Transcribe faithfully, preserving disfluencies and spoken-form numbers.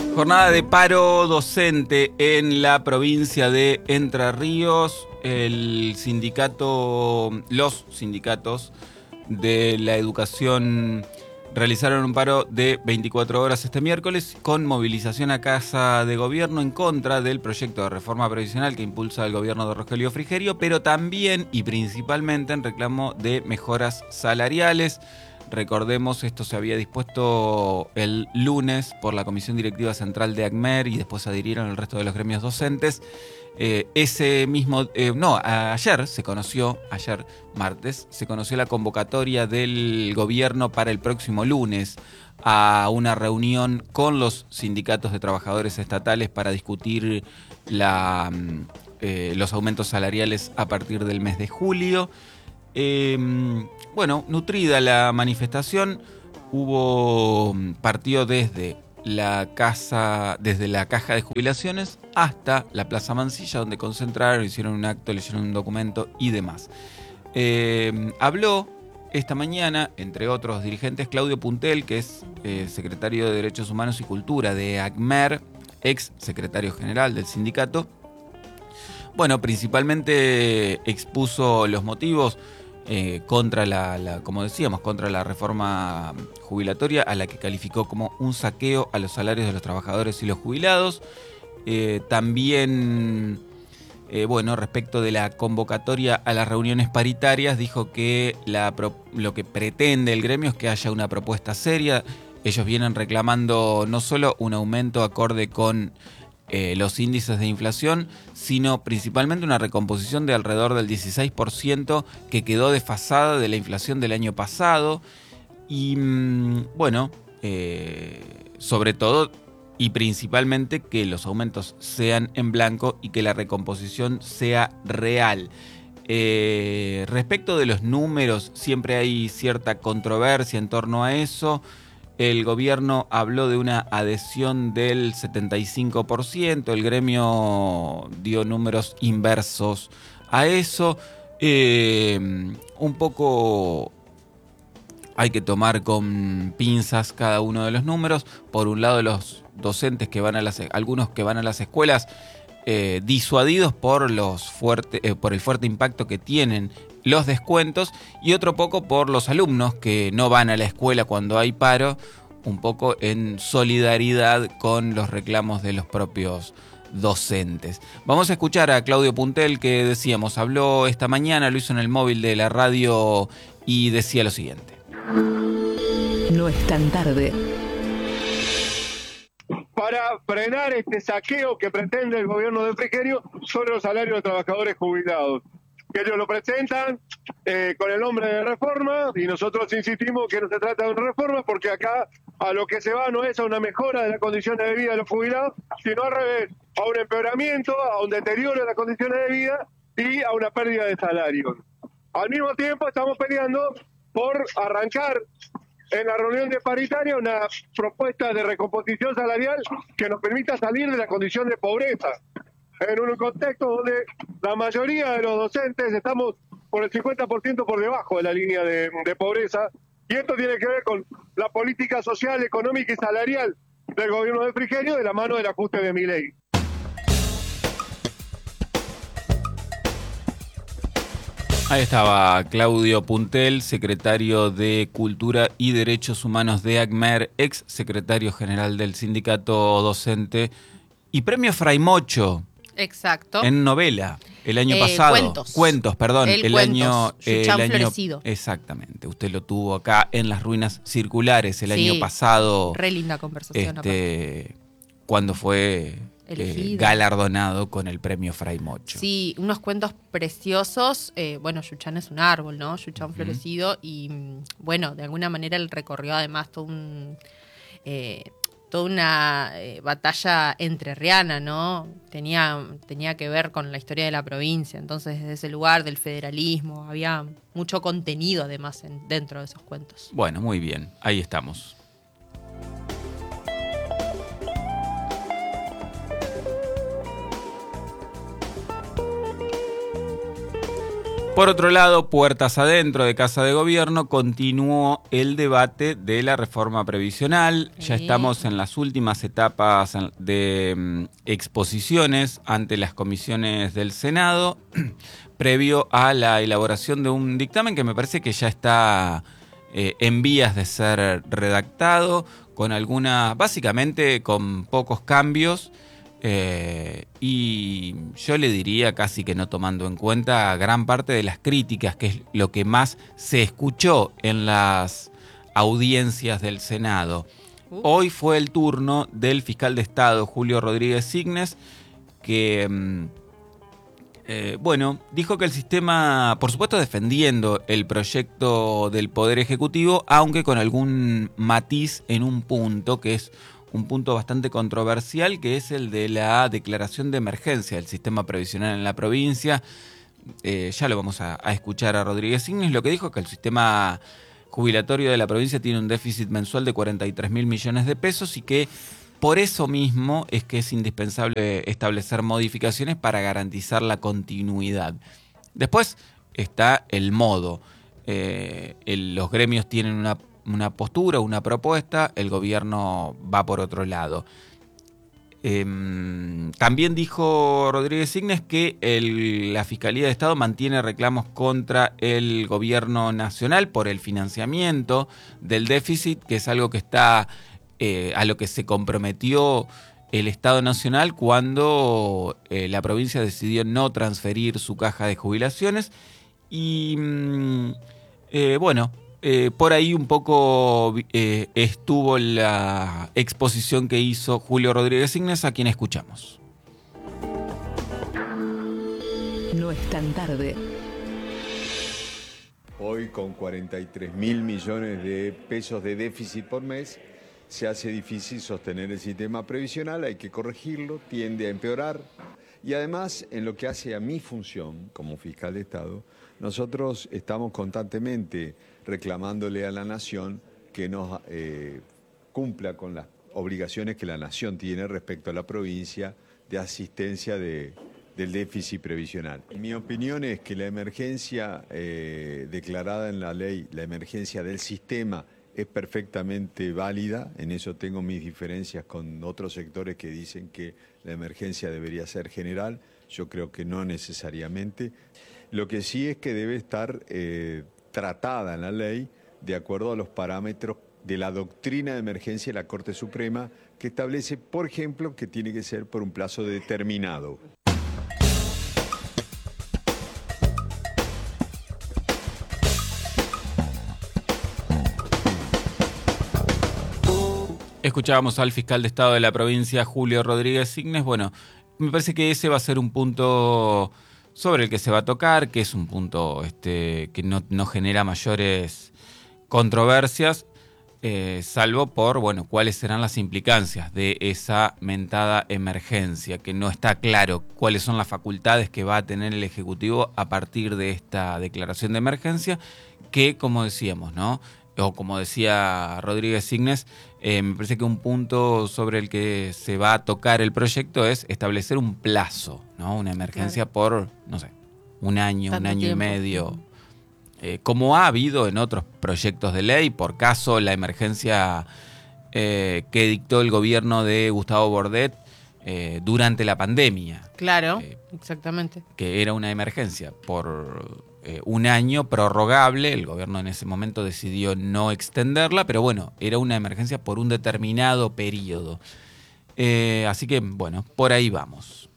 Jornada de paro docente en la provincia de Entre Ríos. El sindicato, los sindicatos de la educación realizaron un paro de veinticuatro horas este miércoles con movilización a Casa de Gobierno en contra del proyecto de reforma previsional que impulsa el gobierno de Rogelio Frigerio, pero también y principalmente en reclamo de mejoras salariales. Recordemos, esto se había dispuesto el lunes por la Comisión Directiva Central de ACMER y después adhirieron el resto de los gremios docentes. Eh, ese mismo, eh, no, ayer se conoció, ayer martes, se conoció la convocatoria del gobierno para el próximo lunes a una reunión con los sindicatos de trabajadores estatales para discutir la, eh, los aumentos salariales a partir del mes de julio. Eh, bueno, nutrida la manifestación, hubo partido desde la casa, desde la caja de jubilaciones hasta la Plaza Mansilla, donde concentraron, hicieron un acto, leyeron un documento y demás. Eh, habló esta mañana, entre otros dirigentes, Claudio Puntel, que es eh, secretario de Derechos Humanos y Cultura de ACMER, ex secretario general del sindicato. Bueno, principalmente expuso los motivos eh, contra la, la, como decíamos, contra la reforma jubilatoria, a la que calificó como un saqueo a los salarios de los trabajadores y los jubilados. Eh, también, eh, bueno, respecto de la convocatoria a las reuniones paritarias, dijo que la, lo que pretende el gremio es que haya una propuesta seria. Ellos vienen reclamando no solo un aumento acorde con Eh, los índices de inflación, sino principalmente una recomposición de alrededor del dieciséis por ciento que quedó desfasada de la inflación del año pasado. Y mmm, bueno, eh, sobre todo y principalmente que los aumentos sean en blanco y que la recomposición sea real. Eh, respecto de los números, siempre hay cierta controversia en torno a eso. El gobierno habló de una adhesión del setenta y cinco por ciento, el gremio dio números inversos a eso. Eh, un poco hay que tomar con pinzas cada uno de los números. Por un lado, los docentes que van a las, algunos que van a las escuelas, eh, disuadidos por, los fuerte, eh, por el fuerte impacto que tienen los descuentos, y otro poco por los alumnos que no van a la escuela cuando hay paro, un poco en solidaridad con los reclamos de los propios docentes. Vamos a escuchar a Claudio Puntel, que decíamos, habló esta mañana, lo hizo en el móvil de la radio y decía lo siguiente. No es tan tarde. Para frenar este saqueo que pretende el gobierno de Frigerio sobre los salarios de trabajadores jubilados. Que ellos lo presentan eh, con el nombre de reforma, y nosotros insistimos que no se trata de una reforma, porque acá a lo que se va no es a una mejora de las condiciones de vida de los jubilados, sino al revés, a un empeoramiento, a un deterioro de las condiciones de vida y a una pérdida de salarios. Al mismo tiempo estamos peleando por arrancar en la reunión de paritaria una propuesta de recomposición salarial que nos permita salir de la condición de pobreza, en un contexto donde la mayoría de los docentes estamos por el cincuenta por ciento por debajo de la línea de, de pobreza, y esto tiene que ver con la política social, económica y salarial del gobierno de Frigerio de la mano del ajuste de Milei. Ahí estaba Claudio Puntel, secretario de Cultura y Derechos Humanos de ACMER, ex secretario general del sindicato docente y premio Fray Mocho. Exacto. En novela, el año eh, pasado. Cuentos. Cuentos, perdón. El, el cuentos, año. Eh, el año florecido. Exactamente. Usted lo tuvo acá en las ruinas circulares el sí, año pasado. Re linda conversación. Este, cuando fue eh, galardonado con el premio Fray Mocho. Sí, unos cuentos preciosos. Eh, bueno, Yuchán es un árbol, ¿no? Yuchán uh-huh. florecido. Y bueno, de alguna manera él recorrió además todo un. Eh, toda una eh, batalla entrerriana, ¿no? Tenía, tenía que ver con la historia de la provincia, entonces desde ese lugar del federalismo había mucho contenido además en, dentro de esos cuentos. Bueno, muy bien, ahí estamos. Por otro lado, puertas adentro de Casa de Gobierno, continuó el debate de la reforma previsional. Ya estamos en las últimas etapas de um, exposiciones ante las comisiones del Senado, previo a la elaboración de un dictamen que me parece que ya está eh, en vías de ser redactado, con algunas, básicamente con pocos cambios. Eh, y yo le diría, casi que no tomando en cuenta gran parte de las críticas, que es lo que más se escuchó en las audiencias del Senado. Uh. Hoy fue el turno del fiscal de Estado, Julio Rodríguez Signes, que, eh, bueno, dijo que el sistema, por supuesto defendiendo el proyecto del Poder Ejecutivo, aunque con algún matiz en un punto, que es un punto bastante controversial, que es el de la declaración de emergencia del sistema previsional en la provincia. Eh, ya lo vamos a, a escuchar a Rodríguez Signes. Lo que dijo es que el sistema jubilatorio de la provincia tiene un déficit mensual de cuarenta y tres mil millones de pesos y que por eso mismo es que es indispensable establecer modificaciones para garantizar la continuidad. Después está el modo. Eh, el, los gremios tienen una una postura, una propuesta, el gobierno va por otro lado. Eh, también dijo Rodríguez Signes que el, la Fiscalía de Estado mantiene reclamos contra el gobierno nacional por el financiamiento del déficit, que es algo que está eh, a lo que se comprometió el Estado Nacional cuando eh, la provincia decidió no transferir su caja de jubilaciones. Y eh, bueno, Eh, por ahí un poco eh, estuvo la exposición que hizo Julio Rodríguez Signes, a quien escuchamos. No es tan tarde. Hoy, con cuarenta y tres mil millones de pesos de déficit por mes, se hace difícil sostener el sistema previsional, hay que corregirlo, tiende a empeorar. Y además, en lo que hace a mi función como fiscal de Estado, nosotros estamos constantemente reclamándole a la Nación que nos eh, cumpla con las obligaciones que la Nación tiene respecto a la provincia de asistencia de, del déficit previsional. Mi opinión es que la emergencia eh, declarada en la ley, la emergencia del sistema, es perfectamente válida. En eso tengo mis diferencias con otros sectores que dicen que la emergencia debería ser general. Yo creo que no necesariamente. Lo que sí es que debe estar eh, tratada en la ley de acuerdo a los parámetros de la doctrina de emergencia de la Corte Suprema, que establece, por ejemplo, que tiene que ser por un plazo determinado. Escuchábamos al fiscal de Estado de la provincia, Julio Rodríguez Signes. Bueno, me parece que ese va a ser un punto sobre el que se va a tocar, que es un punto este, que no, no genera mayores controversias, eh, salvo por, bueno, cuáles serán las implicancias de esa mentada emergencia, que no está claro cuáles son las facultades que va a tener el Ejecutivo a partir de esta declaración de emergencia, que, como decíamos, ¿no?, o como decía Rodríguez Signes, eh, me parece que un punto sobre el que se va a tocar el proyecto es establecer un plazo, ¿no? Una emergencia claro. por, no sé, un año, Tanto un año tiempo. y medio, eh, como ha habido en otros proyectos de ley, por caso la emergencia eh, que dictó el gobierno de Gustavo Bordet eh, durante la pandemia. Claro, eh, exactamente. Que era una emergencia por Eh, un año prorrogable. El gobierno en ese momento decidió no extenderla, pero bueno, era una emergencia por un determinado periodo. Eh, así que, bueno, por ahí vamos.